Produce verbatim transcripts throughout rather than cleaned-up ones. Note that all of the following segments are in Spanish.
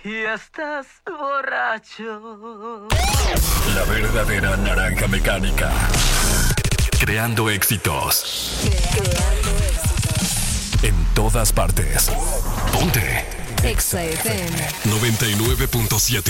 y estás borracho. La verdadera naranja mecánica. Creando éxitos. Creando éxitos. En todas partes. Ponte. Exa F M noventa y nueve punto siete.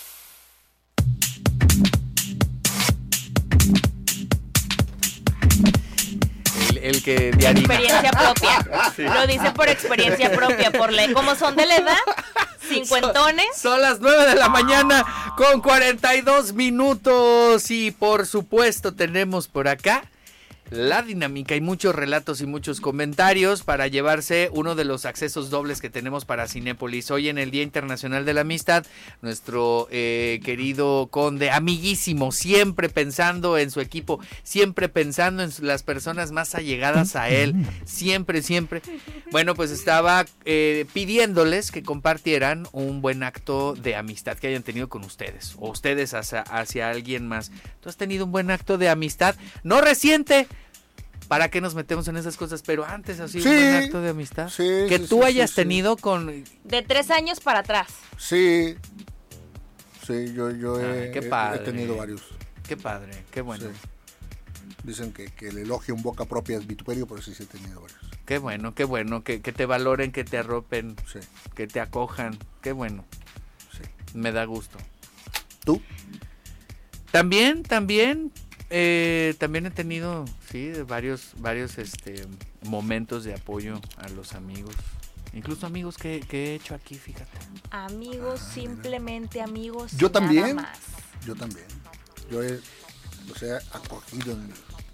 El, el que de harina. Experiencia propia. Sí. Lo dice por experiencia propia, por ley. Como son de la edad, cincuentones. Son, son las nueve de la mañana con cuarenta y dos minutos. Y por supuesto tenemos por acá la dinámica y muchos relatos y muchos comentarios para llevarse uno de los accesos dobles que tenemos para Cinépolis. Hoy en el Día Internacional de la Amistad, nuestro eh, querido Conde, amiguísimo, siempre pensando en su equipo, siempre pensando en las personas más allegadas a él, siempre, siempre. Bueno, pues estaba eh, pidiéndoles que compartieran un buen acto de amistad que hayan tenido con ustedes, o ustedes hacia, hacia alguien más. ¿Tú has tenido un buen acto de amistad? No reciente. ¿Para qué nos metemos en esas cosas? Pero antes así sí, un buen acto de amistad. Sí, que sí, tú sí, hayas sí, tenido sí. con... De tres años para atrás. Sí. Sí, yo, yo Ay, he, qué padre. he tenido varios. Qué padre, qué bueno. Sí. Dicen que, que el elogio en boca propia es vituperio, pero sí, sí he tenido varios. Qué bueno, qué bueno. Que, que te valoren, que te arropen, sí. que te acojan. Qué bueno. Sí. Me da gusto. ¿Tú? También, también... Eh, también he tenido, sí, varios, varios este, momentos de apoyo a los amigos. Incluso amigos que, que he hecho aquí, fíjate. Amigos, ah, simplemente mira. amigos. Yo también. Nada más. Yo también. Yo he, o sea, acogido en...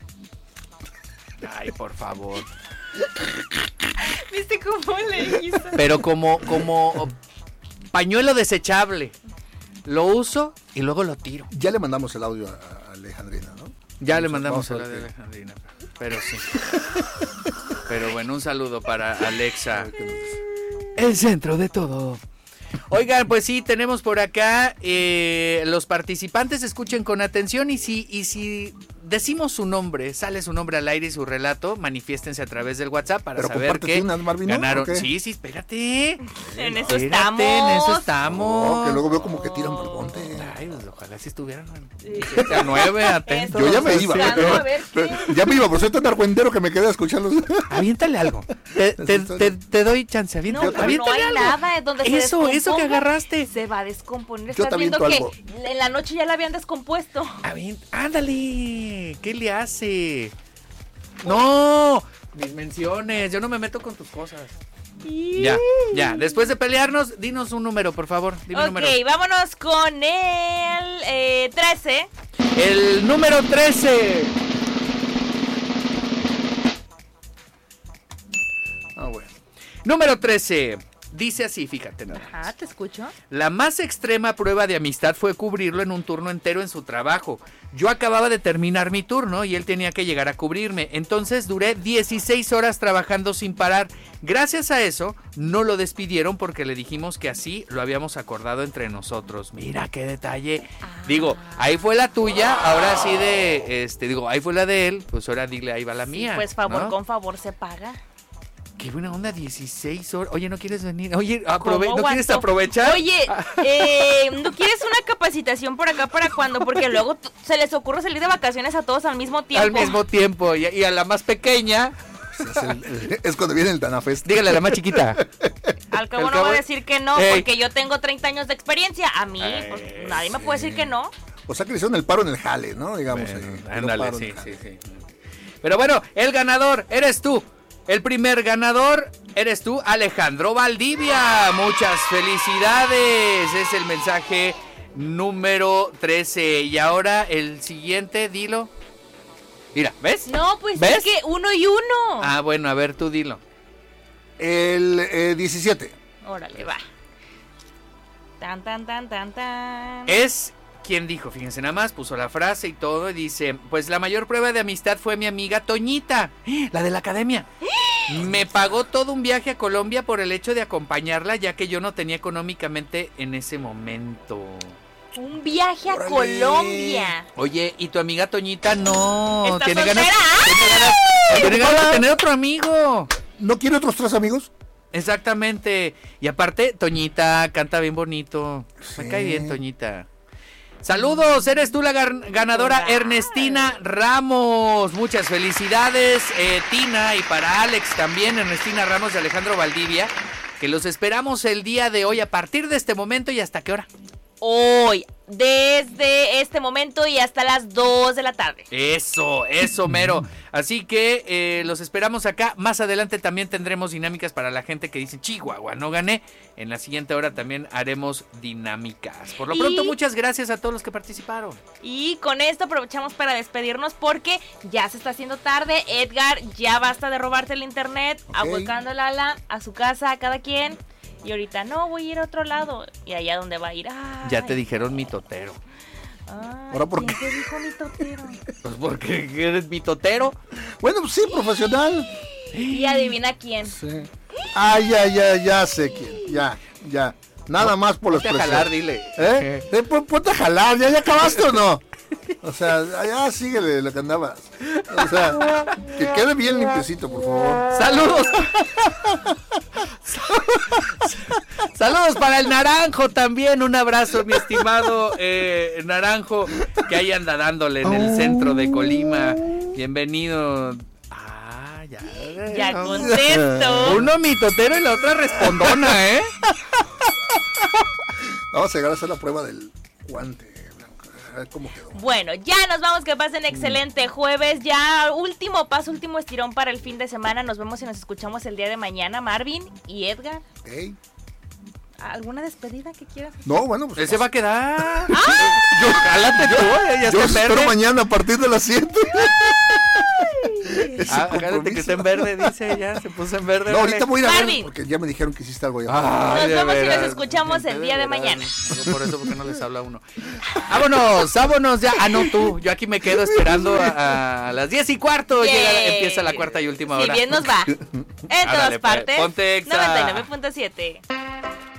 Ay, por favor. ¿Viste cómo le hizo? Pero como, como pañuelo desechable. Lo uso y luego lo tiro. Ya le mandamos el audio a, a Alejandrina, ¿no? Ya Entonces, le mandamos el audio a Alejandrina, pero sí. Pero bueno, un saludo para Alexa. El centro de todo. Oigan, pues sí, tenemos por acá eh, los participantes, escuchen con atención y si, y si decimos su nombre, sale su nombre al aire y su relato, manifiéstense a través del WhatsApp para Pero saber que unas, Marvin, ganaron. ¿no? Sí, sí, espérate. En eso espérate, estamos. En eso estamos. Oh, que luego veo como que tiran por el monte. Ay, pues, ojalá si estuvieran siete a nueve, atentos. Yo ya me iba. Pero, a ver, pero, ya me iba, por soy tan argüendero que me quedé a escucharlos. Aviéntale algo. Te, te, te, te doy chance, aviéntale, no, aviéntale no hay algo. nada es donde eso, se eso que agarraste. Se va a descomponer. Yo Estás viendo que algo. en la noche ya la habían descompuesto. Avient, ándale. ¿Qué le hace? No, mis menciones. Yo no me meto con tus cosas. Ya, ya. Después de pelearnos, dinos un número, por favor. Dime ok, un número. vámonos con el eh, trece. El número trece. Ah, bueno. Número trece. Dice así, fíjate nada más. Ajá, te escucho. La más extrema prueba de amistad fue cubrirlo en un turno entero en su trabajo. Yo acababa de terminar mi turno y él tenía que llegar a cubrirme. Entonces duré dieciséis horas trabajando sin parar. Gracias a eso, no lo despidieron porque le dijimos que así lo habíamos acordado entre nosotros. Mira qué detalle. Ah. Digo, ahí fue la tuya, ahora sí de, este, digo, ahí fue la de él, pues ahora dile, ahí va la sí, mía. Pues favor, ¿no? Con favor se paga. Qué buena onda, dieciséis horas. Oye, ¿no quieres venir? Oye, aprove- ¿no quieres aprovechar? Oye, eh, ¿no quieres una capacitación por acá para cuándo? Porque luego t- se les ocurre salir de vacaciones a todos al mismo tiempo. Al mismo tiempo. Y, y a la más pequeña... Es, el, el, es cuando viene el Danafest. Dígale a la más chiquita. Al cabo no cabo... va a decir que no, Ey. porque yo tengo treinta años de experiencia. A mí, pues, nadie me puede decir que no. O sea que le hicieron el paro en el jale, ¿no? Digamos. Bueno, ahí, ándale, sí, sí, sí. Pero bueno, el ganador eres tú. El primer ganador eres tú, Alejandro Valdivia. Muchas felicidades. Es el mensaje número trece. Y ahora el siguiente, dilo. Mira, ¿ves? No, pues ¿ves? Es que uno y uno. Ah, bueno, a ver, tú dilo. El eh, diecisiete. Órale, va. Tan, tan, tan, tan, tan. Es... ¿Quién dijo? Fíjense nada más, puso la frase y todo y dice, pues la mayor prueba de amistad fue mi amiga Toñita, la de la academia. Me pagó todo un viaje a Colombia por el hecho de acompañarla, ya que yo no tenía económicamente en ese momento. Un viaje a ¡Órale! Colombia. Oye, ¿y tu amiga Toñita no? ¿Está ¿Tiene soltera? ganas, ¿tiene ganas, ¿tiene ganas de tener otro amigo? ¿No quiere otros tres amigos? Exactamente. Y aparte, Toñita canta bien bonito. Me Sí. cae bien, Toñita. Saludos, eres tú la gan- ganadora Ernestina Ramos. Muchas felicidades, eh, Tina, y para Alex también, Ernestina Ramos y Alejandro Valdivia, que los esperamos el día de hoy a partir de este momento y hasta qué hora. Hoy, desde este momento y hasta las dos de la tarde. Eso, eso mero. Así que eh, los esperamos acá. Más adelante también tendremos dinámicas para la gente que dice, Chihuahua, no gané. En la siguiente hora también haremos dinámicas. Por lo Y- pronto, muchas gracias a todos los que participaron. Y con esto aprovechamos para despedirnos porque ya se está haciendo tarde. Edgar, ya basta de robarte el internet, Ok. ahuecando el ala a su casa, a cada quien. Y ahorita, no, voy a ir a otro lado. Y allá donde va a ir. Ay, Ya te dijeron mi totero. ay, ¿Ahora por ¿quién qué? te dijo mi totero? Pues porque eres mi totero. Bueno, pues sí, profesional. Y adivina quién. Sí. Ah, ya, ya, ya sé quién. Ya, ya. Nada más por la Ponte a expresión. jalar, dile. ¿Eh? Eh, pon- Ponte a jalar, ¿ya, ya acabaste o no? O sea, ya síguele lo que andabas. O sea, que quede bien limpiecito, por favor. Saludos. Saludos para el Naranjo también. Un abrazo, mi estimado eh, Naranjo, que ahí anda dándole en el centro de Colima. Bienvenido. Ah, ya. Ya contesto. Uno mitotero y la otra respondona, ¿eh? Vamos a llegar a hacer la prueba del guante blanco. A ver cómo quedó. Bueno, ya nos vamos, que pasen excelente jueves. Ya último paso, último estirón para el fin de semana. Nos vemos y nos escuchamos el día de mañana. Marvin y Edgar, Ok. ¿alguna despedida que quieras hacer? No, bueno, pues. Él se va a quedar. Yo, Jálate tú, ya está yo en os espero verde. mañana a partir de las siete. Ese Ah, agárrate que compromiso. está en verde, dice, ya se puso en verde. No, vale. ahorita voy a ir a ver Marvin. porque ya me dijeron que hiciste algo ya. Ay, Nos de vemos y veras, nos escuchamos gente, el día de veras. mañana. No, por eso, porque no les habla uno. Vámonos, vámonos ya. Ah, no, tú. Yo aquí me quedo esperando a, a las diez y cuarto. Yay. Llega, empieza la cuarta y última Si hora. bien nos va. En Ándale, todas pues, partes. ponte exa. noventa y nueve punto siete.